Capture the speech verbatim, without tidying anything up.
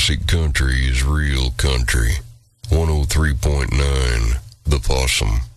Classic country is real country. one oh three point nine The Possum.